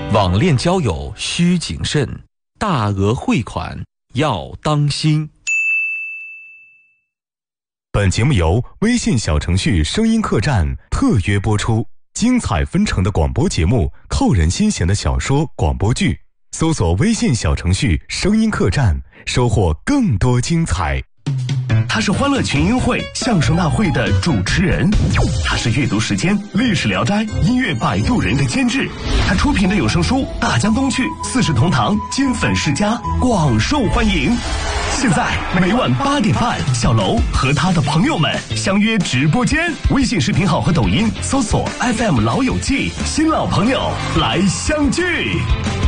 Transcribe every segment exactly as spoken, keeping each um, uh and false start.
网恋交友需谨慎，大额汇款要当心。 本节目由微信小程序声音客栈特约播出，精彩纷呈的广播节目，扣人心弦的小说广播剧，搜索微信小程序声音客栈，收获更多精彩。 他是欢乐群英会相声大会的主持人，他是阅读时间历史聊斋音乐摆渡人的监制，他出品的有声书《大江东去》《四世同堂》《金粉世家》广受欢迎。现在每晚八点半，小楼和他的朋友们相约直播间，微信视频号和抖音搜索 F M 老友记，新老朋友来相聚。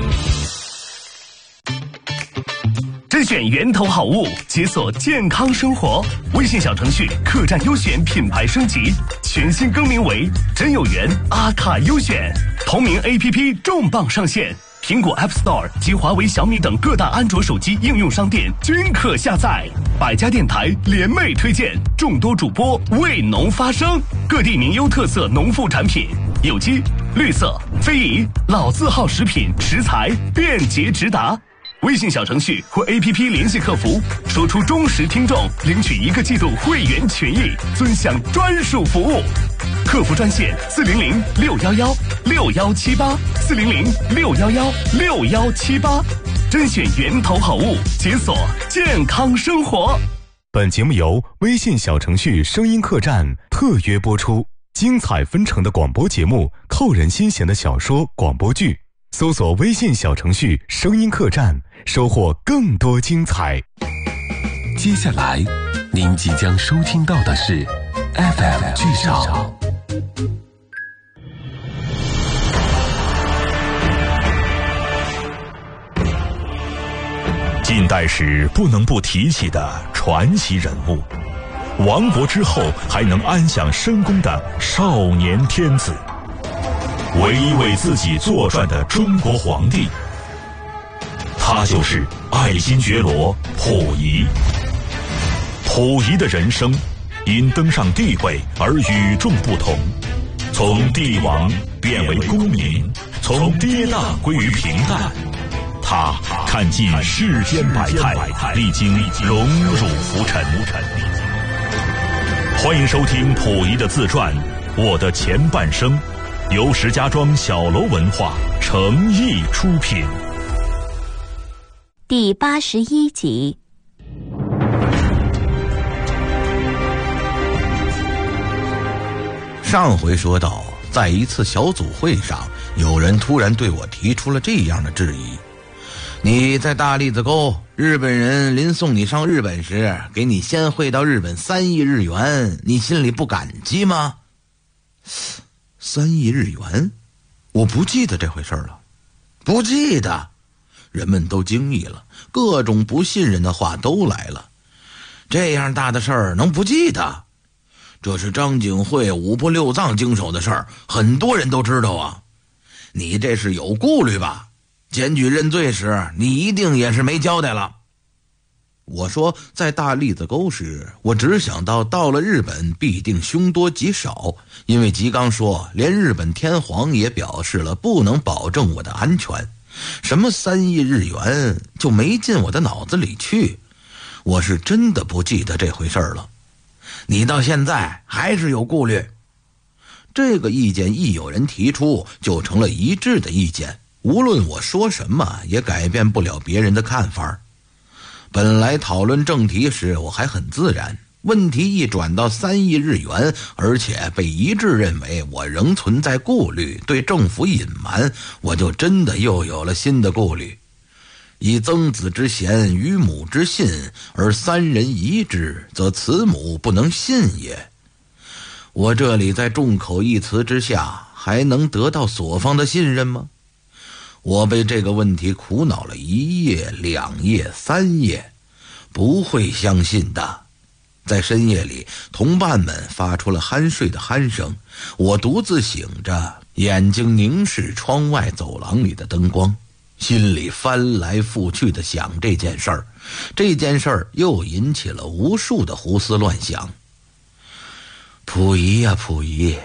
甄选源头好物，解锁健康生活。微信小程序客栈优选品牌升级，全新更名为真有缘阿卡优选。同名 A P P 重磅上线，苹果 App Store 及华为、小米等各大安卓手机应用商店均可下载。百家电台联袂推荐，众多主播为农发声，各地名优特色农副产品，有机、绿色、非遗、老字号食品食材便捷直达。微信小程序或 A P P 联系客服，说出忠实听众，领取一个季度会员权益，尊享专属服务。客服专线四零零六幺幺六幺七八四零零六幺幺六幺七八，甄选源头好物，解锁健康生活。 本节目由微信小程序声音客栈特约播出，精彩纷呈的广播节目，扣人心弦的小说广播剧，搜索微信小程序声音客栈，收获更多精彩。 接下来您即将收听到的是 F M 剧场。 近代史不能不提起的传奇人物，亡国之后还能安享深宫的少年天子，唯一为自己作传的中国皇帝，他就是爱新觉罗溥仪。溥仪的人生因登上帝位而与众不同，从帝王变为公民，从跌宕归于平淡。他看尽世间百态，历经荣辱浮沉。欢迎收听溥仪的自传《我的前半生》，由石家庄小楼文化诚意出品。 第八十一集。 上回说到，在一次小组会上，有人突然对我提出了这样的质疑：你在大栗子沟，日本人临送你上日本时，给你先汇到日本三亿日元，你心里不感激吗？三亿日元？我不记得这回事了。不记得？人们都惊异了，各种不信任的话都来了。这样大的事儿能不记得？这是张景惠五部六藏经手的事儿，很多人都知道啊。你这是有顾虑吧？检举认罪时，你一定也是没交代了。我说，在大栗子沟时，我只想到到了日本必定凶多吉少，因为吉冈说，连日本天皇也表示了不能保证我的安全。什么三亿日元就没进我的脑子里去，我是真的不记得这回事了。你到现在还是有顾虑。这个意见一有人提出，就成了一致的意见，无论我说什么也改变不了别人的看法。本来讨论正题时我还很自然，问题一转到三亿日元，而且被一致认为我仍存在顾虑，对政府隐瞒，我就真的又有了新的顾虑。以曾子之贤，于母之信，而三人疑之，则慈母不能信也。我这里在众口一词之下，还能得到所方的信任吗？我被这个问题苦恼了一夜、两夜、三夜，不会相信的。在深夜里，同伴们发出了酣睡的鼾声，我独自醒着，眼睛凝视窗外走廊里的灯光，心里翻来覆去地想这件事儿。这件事儿又引起了无数的胡思乱想。溥仪呀溥仪，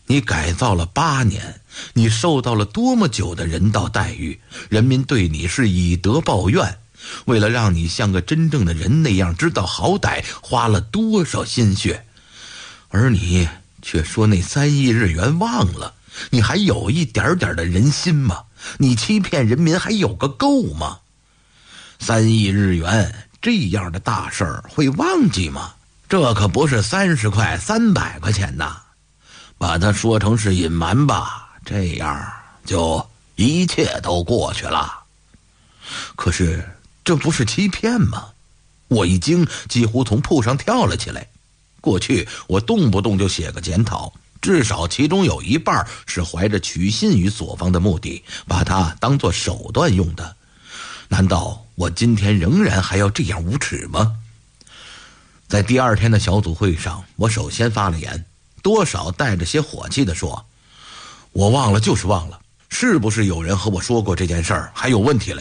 你改造了八年，你受到了多么久的人道待遇，人民对你是以德报怨，为了让你像个真正的人那样知道好歹，花了多少心血，而你却说那三亿日元忘了，你还有一点点的人心吗？你欺骗人民还有个够吗？三亿日元这样的大事儿会忘记吗？这可不是三十块三百块钱呐，把它说成是隐瞒吧，这样就一切都过去了。可是这不是欺骗吗？我一惊，几乎从铺上跳了起来。过去我动不动就写个检讨，至少其中有一半是怀着取信于所方的目的，把它当作手段用的。难道我今天仍然还要这样无耻吗？在第二天的小组会上，我首先发了言，多少带着些火气地说，我忘了就是忘了，是不是有人和我说过这件事儿还有问题了？